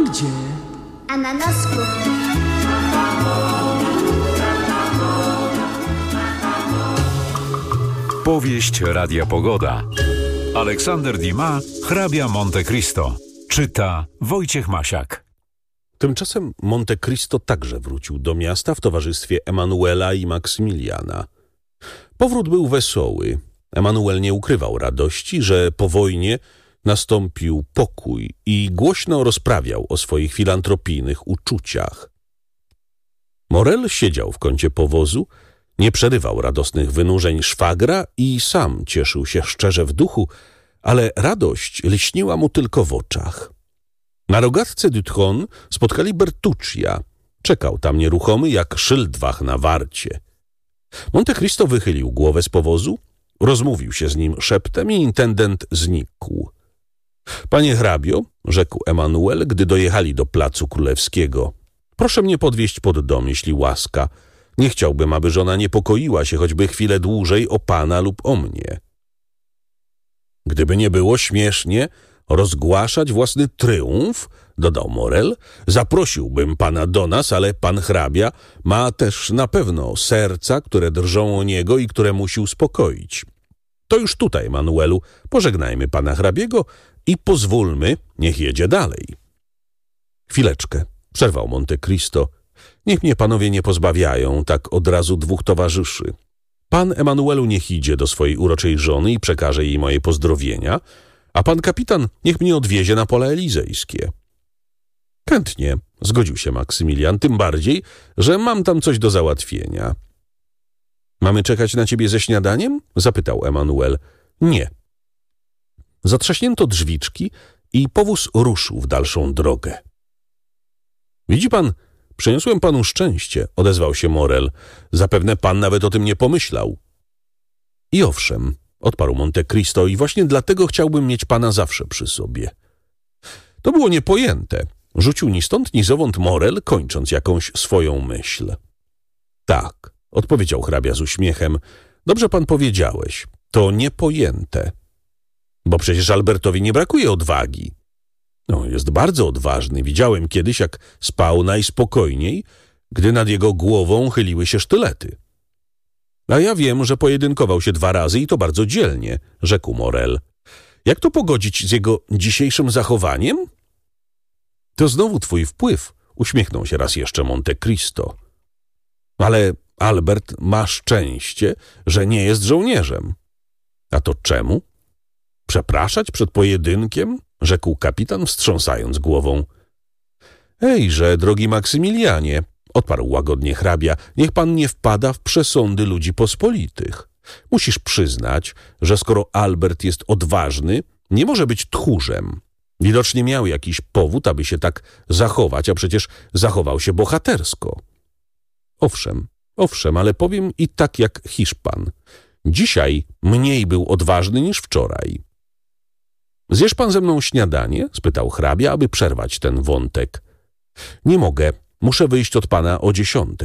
gdzie? Ananasku. Powieść Radia Pogoda. Aleksander Dumas, Hrabia Monte Cristo. Czyta Wojciech Masiak. Tymczasem Monte Cristo także wrócił do miasta w towarzystwie Emanuela i Maksymiliana. Powrót był wesoły. Emanuel nie ukrywał radości, że po wojnie nastąpił pokój i głośno rozprawiał o swoich filantropijnych uczuciach. Morel siedział w kącie powozu, nie przerywał radosnych wynurzeń szwagra i sam cieszył się szczerze w duchu, ale radość lśniła mu tylko w oczach. Na rogatce du Trône spotkali Bertuccia. Czekał tam nieruchomy jak szyldwach na warcie. Monte Cristo wychylił głowę z powozu, rozmówił się z nim szeptem i intendent znikł. Panie hrabio, rzekł Emanuel, gdy dojechali do placu królewskiego, proszę mnie podwieźć pod dom, jeśli łaska. Nie chciałbym, aby żona niepokoiła się choćby chwilę dłużej o pana lub o mnie. Gdyby nie było śmiesznie rozgłaszać własny tryumf, dodał Morel, zaprosiłbym pana do nas, ale pan hrabia ma też na pewno serca, które drżą o niego i które musi uspokoić. To już tutaj, Manuelu, pożegnajmy pana hrabiego i pozwólmy, niech jedzie dalej. Chwileczkę, przerwał Monte Cristo. Niech mnie panowie nie pozbawiają tak od razu dwóch towarzyszy. Pan Emanuelu niech idzie do swojej uroczej żony i przekaże jej moje pozdrowienia, a pan kapitan niech mnie odwiezie na pola elizejskie. Chętnie, zgodził się Maksymilian, tym bardziej, że mam tam coś do załatwienia. Mamy czekać na ciebie ze śniadaniem? Zapytał Emanuel. Nie. Zatrzaśnięto drzwiczki i powóz ruszył w dalszą drogę. Widzi pan, przyniosłem panu szczęście, odezwał się Morel. Zapewne pan nawet o tym nie pomyślał. I owszem, odparł Monte Cristo, i właśnie dlatego chciałbym mieć pana zawsze przy sobie. To było niepojęte, rzucił ni stąd ni zowąd Morel, kończąc jakąś swoją myśl. Tak, odpowiedział hrabia z uśmiechem. Dobrze pan powiedziałeś, to niepojęte. Bo przecież Albertowi nie brakuje odwagi. No, jest bardzo odważny. Widziałem kiedyś, jak spał najspokojniej, gdy nad jego głową chyliły się sztylety. A ja wiem, że pojedynkował się 2 razy i to bardzo dzielnie, rzekł Morel. Jak to pogodzić z jego dzisiejszym zachowaniem? To znowu twój wpływ, uśmiechnął się raz jeszcze Monte Cristo. Ale Albert ma szczęście, że nie jest żołnierzem. A to czemu? Przepraszać przed pojedynkiem? Rzekł kapitan, wstrząsając głową. Ejże, drogi Maksymilianie, odparł łagodnie hrabia, niech pan nie wpada w przesądy ludzi pospolitych. Musisz przyznać, że skoro Albert jest odważny, nie może być tchórzem. Widocznie miał jakiś powód, aby się tak zachować, a przecież zachował się bohatersko. Owszem, ale powiem i tak jak Hiszpan. Dzisiaj mniej był odważny niż wczoraj. Zjesz pan ze mną śniadanie? Spytał hrabia, aby przerwać ten wątek. Nie mogę, muszę wyjść od pana o 10.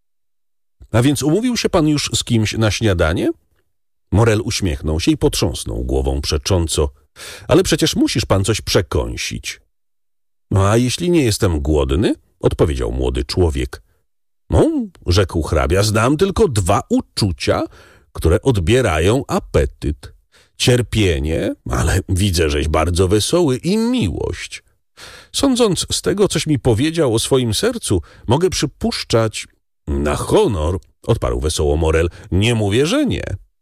A więc umówił się pan już z kimś na śniadanie? Morel uśmiechnął się i potrząsnął głową przecząco. Ale przecież musisz pan coś przekąsić. No, a jeśli nie jestem głodny? Odpowiedział młody człowiek. No, rzekł hrabia, znam tylko 2 uczucia, które odbierają apetyt. Cierpienie, ale widzę, żeś bardzo wesoły, i miłość. Sądząc z tego, coś mi powiedział o swoim sercu, mogę przypuszczać... Na honor, odparł wesoło Morel, nie mówię, że nie.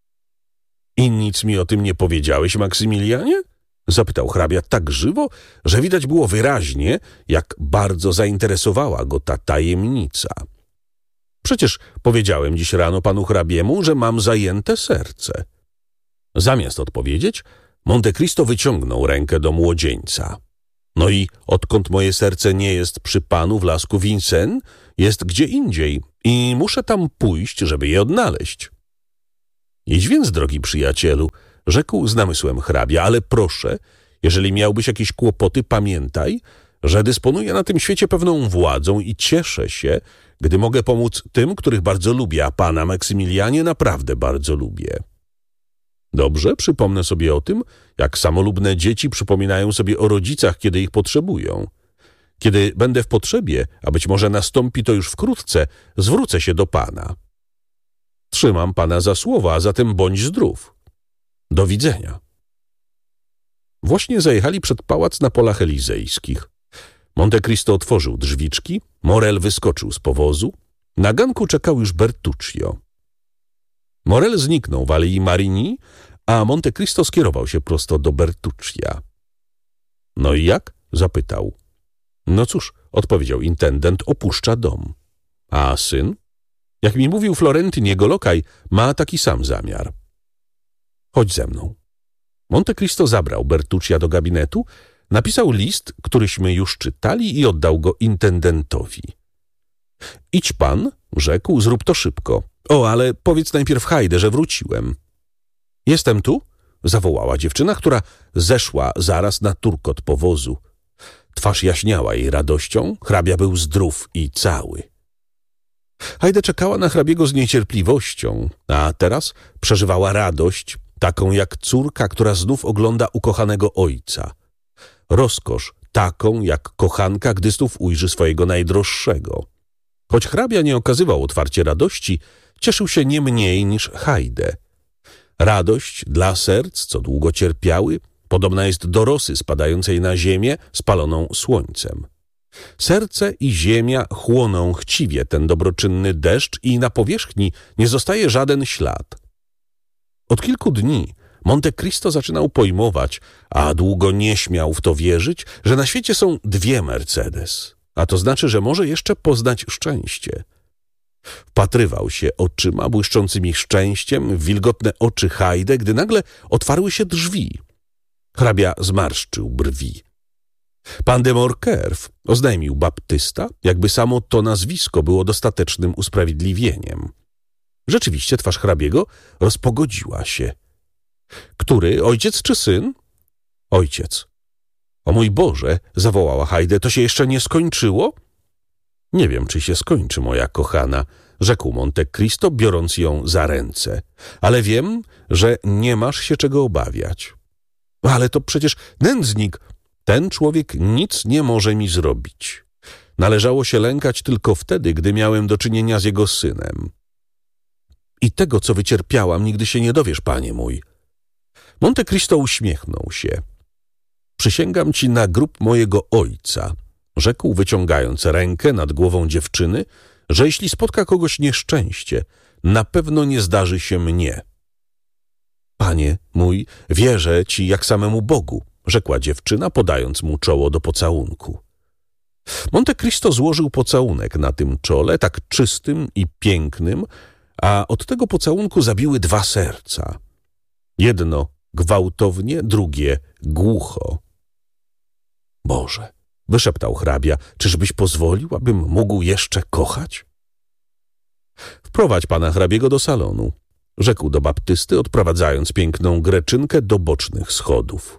I nic mi o tym nie powiedziałeś, Maksymilianie? Zapytał hrabia tak żywo, że widać było wyraźnie, jak bardzo zainteresowała go ta tajemnica. Przecież powiedziałem dziś rano panu hrabiemu, że mam zajęte serce. Zamiast odpowiedzieć, Monte Cristo wyciągnął rękę do młodzieńca. No i odkąd moje serce nie jest przy panu w lasku Vincennes, jest gdzie indziej i muszę tam pójść, żeby je odnaleźć. Idź więc, drogi przyjacielu, rzekł z namysłem hrabia, ale proszę, jeżeli miałbyś jakieś kłopoty, pamiętaj, że dysponuję na tym świecie pewną władzą i cieszę się, gdy mogę pomóc tym, których bardzo lubię, a pana, Maksymilianie, naprawdę bardzo lubię. Dobrze, przypomnę sobie o tym, jak samolubne dzieci przypominają sobie o rodzicach, kiedy ich potrzebują. Kiedy będę w potrzebie, a być może nastąpi to już wkrótce, zwrócę się do pana. Trzymam pana za słowo, a zatem bądź zdrów. Do widzenia. Właśnie zajechali przed pałac na Polach Elizejskich. Monte Cristo otworzył drzwiczki, Morel wyskoczył z powozu. Na ganku czekał już Bertuccio. Morel zniknął w Alei Marini, a Monte Cristo skierował się prosto do Bertuccia. No i jak? Zapytał. No cóż, odpowiedział intendent, opuszcza dom. A syn? Jak mi mówił Florentyn, jego lokaj, ma taki sam zamiar. Chodź ze mną. Monte Cristo zabrał Bertuccia do gabinetu, napisał list, któryśmy już czytali i oddał go intendentowi. Idź pan, rzekł, zrób to szybko. O, ale powiedz najpierw Hajde, że wróciłem. Jestem tu? Zawołała dziewczyna, która zeszła zaraz na turkot powozu. Twarz jaśniała jej radością, hrabia był zdrów i cały. Hajde czekała na hrabiego z niecierpliwością, a teraz przeżywała radość, taką jak córka, która znów ogląda ukochanego ojca. Rozkosz, taką jak kochanka, gdy znów ujrzy swojego najdroższego. Choć hrabia nie okazywał otwarcie radości, cieszył się nie mniej niż Hajde. Radość dla serc, co długo cierpiały, podobna jest do rosy spadającej na ziemię, spaloną słońcem. Serce i ziemia chłoną chciwie ten dobroczynny deszcz i na powierzchni nie zostaje żaden ślad. Od kilku dni Monte Cristo zaczynał pojmować, a długo nie śmiał w to wierzyć, że na świecie są dwie Mercedes, a to znaczy, że może jeszcze poznać szczęście. Wpatrywał się oczyma błyszczącymi szczęściem w wilgotne oczy Hajde, gdy nagle otwarły się drzwi. Hrabia zmarszczył brwi. Pan de Morcerf, oznajmił baptysta, jakby samo to nazwisko było dostatecznym usprawiedliwieniem. Rzeczywiście twarz hrabiego rozpogodziła się. Który, ojciec czy syn? Ojciec. O mój Boże, zawołała Hajde, to się jeszcze nie skończyło? Nie wiem, czy się skończy, moja kochana, rzekł Monte Cristo, biorąc ją za ręce. Ale wiem, że nie masz się czego obawiać. Ale to przecież nędznik. Ten człowiek nic nie może mi zrobić. Należało się lękać tylko wtedy, gdy miałem do czynienia z jego synem. I tego, co wycierpiałam, nigdy się nie dowiesz, panie mój. Monte Cristo uśmiechnął się. Przysięgam ci na grób mojego ojca, rzekł, wyciągając rękę nad głową dziewczyny, że jeśli spotka kogoś nieszczęście, na pewno nie zdarzy się mnie. Panie mój, wierzę ci jak samemu Bogu, rzekła dziewczyna, podając mu czoło do pocałunku. Monte Cristo złożył pocałunek na tym czole, tak czystym i pięknym, a od tego pocałunku zabiły dwa serca. Jedno gwałtownie, drugie głucho. Boże, wyszeptał hrabia, czyżbyś pozwolił, abym mógł jeszcze kochać? Wprowadź pana hrabiego do salonu, rzekł do baptysty, odprowadzając piękną Greczynkę do bocznych schodów.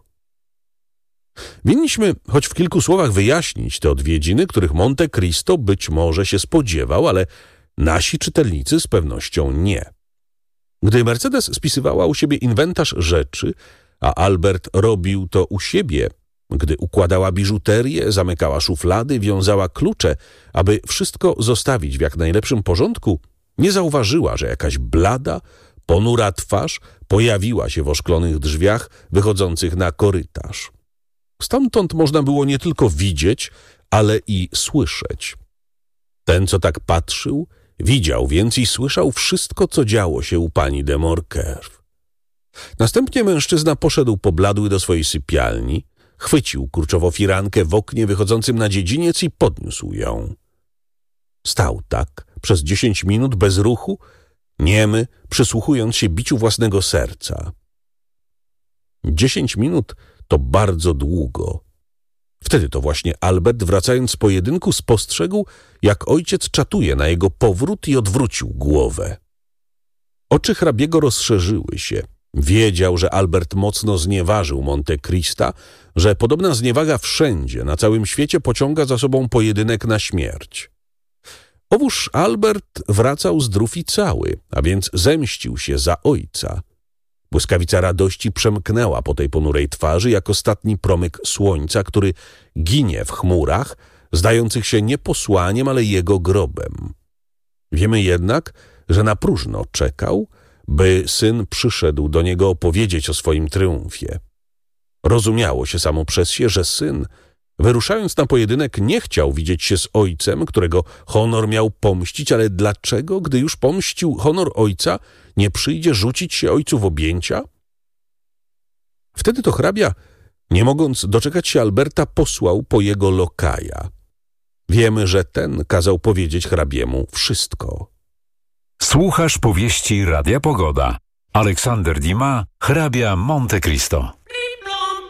Winniśmy choć w kilku słowach wyjaśnić te odwiedziny, których Monte Cristo być może się spodziewał, ale nasi czytelnicy z pewnością nie. Gdy Mercedes spisywała u siebie inwentarz rzeczy, a Albert robił to u siebie, gdy układała biżuterię, zamykała szuflady, wiązała klucze, aby wszystko zostawić w jak najlepszym porządku, nie zauważyła, że jakaś blada, ponura twarz pojawiła się w oszklonych drzwiach wychodzących na korytarz. Stamtąd można było nie tylko widzieć, ale i słyszeć. Ten, co tak patrzył, widział więc i słyszał wszystko, co działo się u pani de Morcerf. Następnie mężczyzna poszedł pobladły do swojej sypialni, chwycił kurczowo firankę w oknie wychodzącym na dziedziniec i podniósł ją. Stał tak przez 10 minut bez ruchu, niemy, przysłuchując się biciu własnego serca. 10 minut to bardzo długo. Wtedy to właśnie Albert, wracając z pojedynku, spostrzegł, jak ojciec czatuje na jego powrót i odwrócił głowę. Oczy hrabiego rozszerzyły się. Wiedział, że Albert mocno znieważył Monte Crista, że podobna zniewaga wszędzie, na całym świecie pociąga za sobą pojedynek na śmierć. Owóż Albert wracał zdrów i cały, a więc zemścił się za ojca. Błyskawica radości przemknęła po tej ponurej twarzy, jak ostatni promyk słońca, który ginie w chmurach, zdających się nie posłaniem, ale jego grobem. Wiemy jednak, że na próżno czekał, by syn przyszedł do niego opowiedzieć o swoim triumfie. Rozumiało się samo przez się, że syn, wyruszając na pojedynek, nie chciał widzieć się z ojcem, którego honor miał pomścić, ale dlaczego, gdy już pomścił honor ojca, nie przyjdzie rzucić się ojcu w objęcia? Wtedy to hrabia, nie mogąc doczekać się Alberta, posłał po jego lokaja. Wiemy, że ten kazał powiedzieć hrabiemu wszystko. Słuchasz powieści Radia Pogoda. Aleksander Dumas, hrabia Monte Cristo.